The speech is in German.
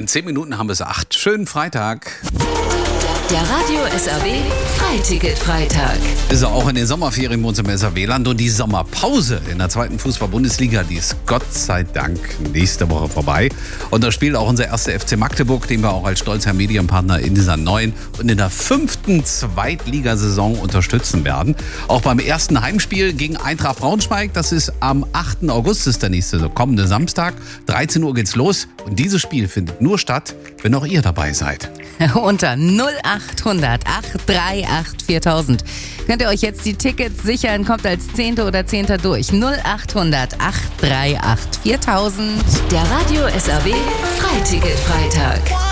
10 Minuten haben wir es 8. Schönen Freitag. Der Radio SAW Freiticket-Freitag. Ist er auch in den Sommerferien bei uns im SAW-Land und die Sommerpause in der 2. Fußball-Bundesliga, die ist Gott sei Dank nächste Woche vorbei. Und da spielt auch unser erster FC Magdeburg, den wir auch als stolzer Medienpartner in dieser neuen und in der 5. Zweitligasaison unterstützen werden. Auch beim ersten Heimspiel gegen Eintracht Braunschweig, das ist am 8. August, ist der nächste, so kommende Samstag. 13 Uhr geht's los und dieses Spiel findet nur statt, wenn auch ihr dabei seid. Unter 0800 838 4000 könnt ihr euch jetzt die Tickets sichern, kommt als 10. oder 10. durch. 0800 838 4000. Der Radio SAW Freiticket-Freitag.